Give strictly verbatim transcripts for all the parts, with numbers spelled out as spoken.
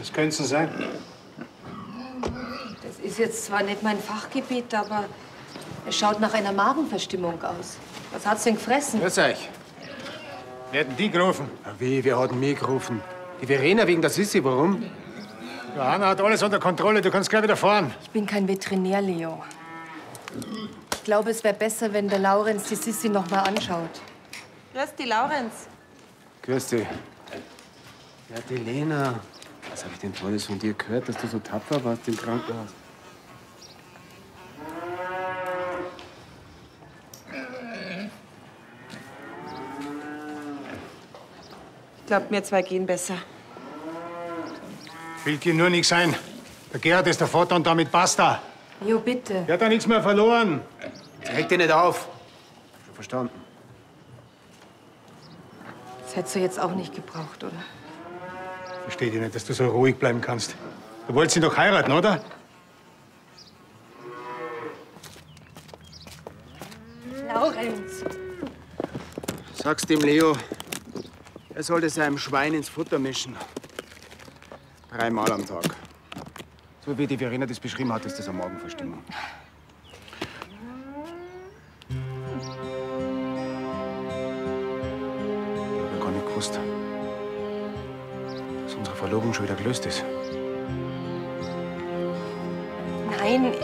Was könnte es sein? Das ist jetzt zwar nicht mein Fachgebiet, aber es schaut nach einer Magenverstimmung aus. Was hat's denn gefressen? Grüß euch. Wer hat denn die gerufen? Ja, wie, wer hat denn mich gerufen? Die Verena wegen der Sissi, warum? Johanna hat alles unter Kontrolle, du kannst gleich wieder fahren. Ich bin kein Veterinär, Leo. Ich glaube, es wäre besser, wenn der Laurenz die Sissi noch mal anschaut. Grüß dich, Laurenz. Grüß dich. Ja, die Lena. Was habe ich denn Tolles von dir gehört, dass du so tapfer warst im Krankenhaus? Ich glaube, mir zwei gehen besser. Will dir nur nichts sein. Der Gerhard ist der Vater und damit basta. Jo, bitte. Er hat da nichts mehr verloren. Reg dich nicht auf. Schon verstanden. Das hättest du jetzt auch nicht gebraucht, oder? Versteh dich nicht, dass du so ruhig bleiben kannst. Du wolltest ihn doch heiraten, oder? Laurenz! Sag's dem Leo, er sollte seinem Schwein ins Futter mischen. Dreimal am Tag. So wie die Verena das beschrieben hat, ist das eine Magenverstimmung. Ich hab ja gar nicht gewusst, dass unsere Verlobung schon wieder gelöst ist. Nein.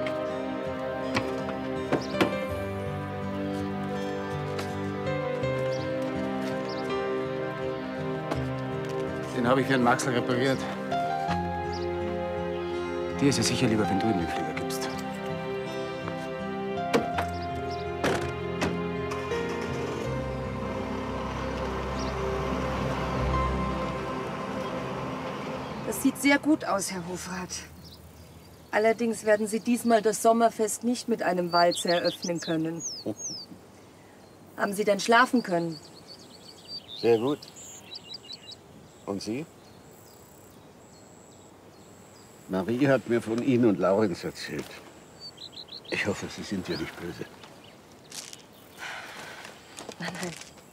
Den habe ich für einen Maxl repariert. Dir ist es sicher lieber, wenn du ihm den Flieger gibst. Das sieht sehr gut aus, Herr Hofrat. Allerdings werden Sie diesmal das Sommerfest nicht mit einem Walzer eröffnen können. Haben Sie denn schlafen können? Sehr gut. Und Sie? Marie hat mir von Ihnen und Laurenz erzählt. Ich hoffe, Sie sind ja nicht böse. Nein, nein.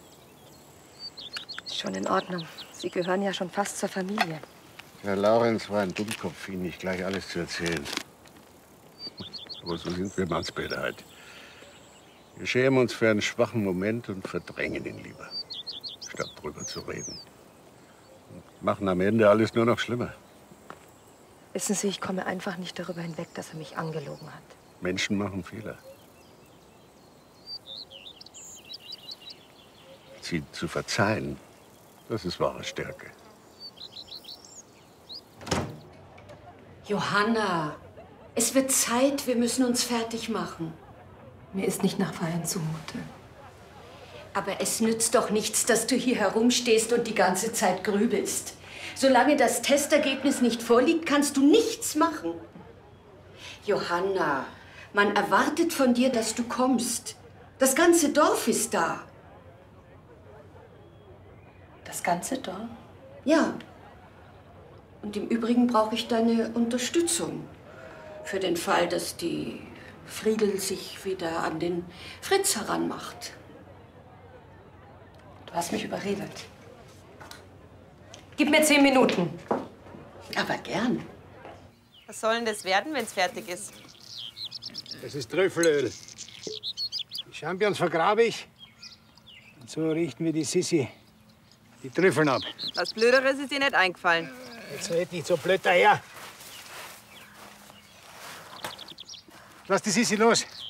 Ist schon in Ordnung. Sie gehören ja schon fast zur Familie. Herr Laurenz war ein Dummkopf, Ihnen nicht gleich alles zu erzählen. Aber so sind wir Mannsbilder halt. Wir schämen uns für einen schwachen Moment und verdrängen ihn lieber, statt drüber zu reden. Und machen am Ende alles nur noch schlimmer. Wissen Sie, ich komme einfach nicht darüber hinweg, dass er mich angelogen hat. Menschen machen Fehler. Sie zu verzeihen, das ist wahre Stärke. Johanna, es wird Zeit, wir müssen uns fertig machen. Mir ist nicht nach Feiern zumute. Aber es nützt doch nichts, dass du hier herumstehst und die ganze Zeit grübelst. Solange das Testergebnis nicht vorliegt, kannst du nichts machen. Johanna, man erwartet von dir, dass du kommst. Das ganze Dorf ist da. Das ganze Dorf? Ja. Und im Übrigen brauche ich deine Unterstützung. Für den Fall, dass die Friedel sich wieder an den Fritz heranmacht. Du hast mich überredet. Gib mir zehn Minuten. Aber gern. Was soll denn das werden, wenn es fertig ist? Das ist Trüffelöl. Die Champignons vergrabe ich. Und so richten wir die Sissi die Trüffeln ab. Was Blöderes ist dir nicht eingefallen. Jetzt red nicht so blöd daher. Lass die Sissi los.